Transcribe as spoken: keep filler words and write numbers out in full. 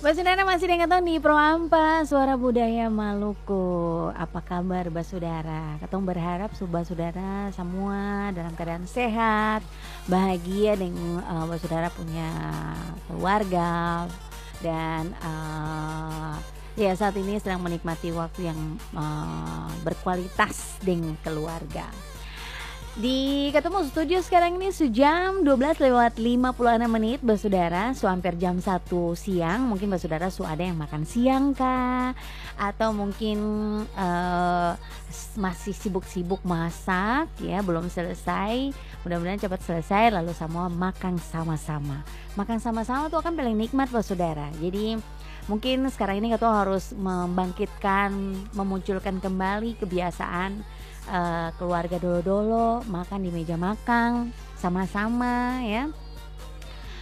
Basudara masih dengan Tony Pro Ampa, Suara Budaya Maluku. Apa kabar Basudara? Ketong berharap Basudara semua dalam keadaan sehat, bahagia dan uh, Basudara punya keluarga dan uh, ya saat ini sedang menikmati waktu yang uh, berkualitas dengan keluarga. Di ketemu studio sekarang ini sejam dua belas lewat lima puluh enam menit Basudara, su hampir jam satu siang. Mungkin Basudara su ada yang makan siang kah, atau mungkin uh, masih sibuk-sibuk masak ya, belum selesai. Mudah-mudahan cepat selesai lalu semua makan sama-sama. Makan sama-sama tuh akan paling nikmat Basudara. Jadi mungkin sekarang ini kita harus membangkitkan, memunculkan kembali kebiasaan Uh, keluarga dolo-dolo makan di meja makan sama-sama ya.